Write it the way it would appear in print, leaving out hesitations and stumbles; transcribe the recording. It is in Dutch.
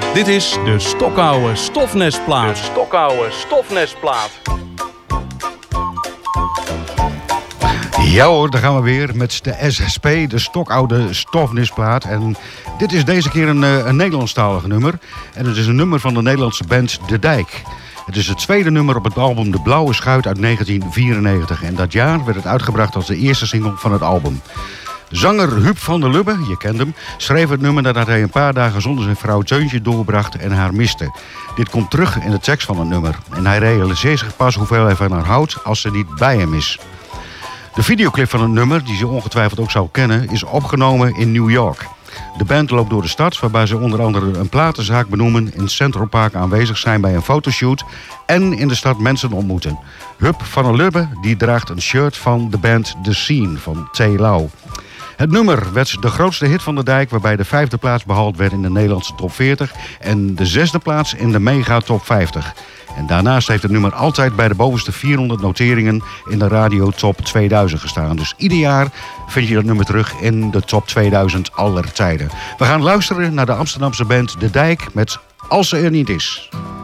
Dit is de Stokoude Stofnestplaat. De Stokoude Stofnestplaat. Ja hoor, daar gaan we weer met de SSP, de Stokoude Stofnisplaat. En dit is deze keer een Nederlandstalig nummer. En het is een nummer van de Nederlandse band De Dijk. Het is het tweede nummer op het album De Blauwe Schuit uit 1994. En dat jaar werd het uitgebracht als de eerste single van het album. Zanger Huub van der Lubbe, je kent hem, schreef het nummer nadat hij een paar dagen zonder zijn vrouw Teuntje doorbracht en haar miste. Dit komt terug in de tekst van het nummer. En hij realiseert zich pas hoeveel hij van haar houdt als ze niet bij hem is. De videoclip van het nummer, die ze ongetwijfeld ook zou kennen, is opgenomen in New York. De band loopt door de stad, waarbij ze onder andere een platenzaak benoemen, in Central Park aanwezig zijn bij een fotoshoot en in de stad mensen ontmoeten. Huub van der Lubbe die draagt een shirt van de band The Scene van T. Lau. Het nummer werd de grootste hit van De Dijk, waarbij de 5e plaats behaald werd in de Nederlandse top 40 en de 6e plaats in de mega top 50. En daarnaast heeft het nummer altijd bij de bovenste 400 noteringen in de radio top 2000 gestaan. Dus ieder jaar vind je dat nummer terug in de top 2000 aller tijden. We gaan luisteren naar de Amsterdamse band De Dijk met Als ze er niet is.